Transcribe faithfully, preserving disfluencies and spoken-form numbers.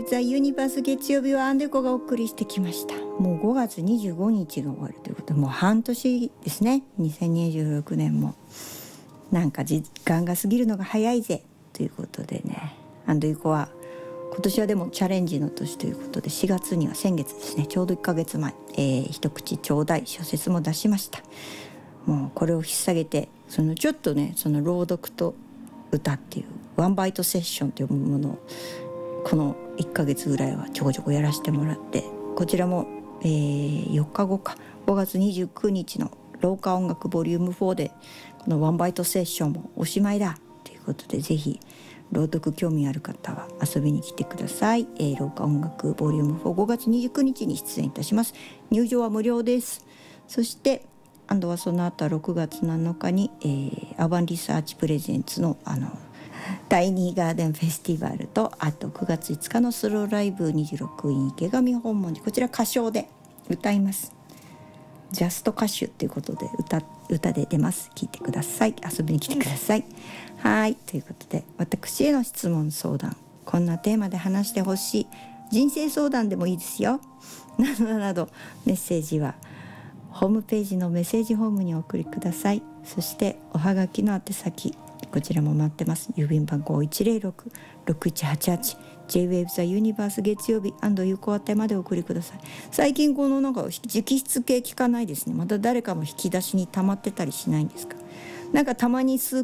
Wave the Universe 月曜日はアンデコがお送りしてきました。もうごがつにじゅうごにちが終わるということで、もう半年ですね。にせんにじゅうろくねんもなんか時間が過ぎるのが早いぜということでね、アンドユコは今年はでもチャレンジの年ということで、しがつには先月ですね、ちょうどいっかげつまえ、えー、一口ちょうだい小説も出しました。もうこれを引っ提げて、そのちょっとね、その朗読と歌っていうワンバイトセッションというものをこのいっかげつぐらいはちょこちょこやらせてもらって、こちらも、えー、よっかごかごがつにじゅうくにちの廊下音楽ボリュームフォーでこのワンバイトセッションもおしまいだということで、ぜひ朗読興味ある方は遊びに来てください。えー、廊下音楽ボリュームフォーごがつにじゅうくにちに出演いたします。入場は無料です。そしてアンドはその後はろくがつなのかに、えー、アバンリサーチプレゼンツのあのタイニーガーデンフェスティバルと、あとくがついつかのスローライブにじゅうろくイン池上本門寺、こちら歌唱で歌います。ジャスト歌手ということで 歌, 歌で出ます。聞いてください。遊びに来てください。はいということで、私への質問相談、こんなテーマで話してほしい、人生相談でもいいですよなどなどメッセージはホームページのメッセージホームにお送りください。そしておはがきの宛先、こちらも待ってます。郵便番号 いちまるろく ろくいちはちはち ジェイウェーブ ザ ユニバース月曜日有効宛てまでお送りください。最近このなんか直筆系聞かないですね。また誰かも引き出しに溜まってたりしないんですか。なんかたまに数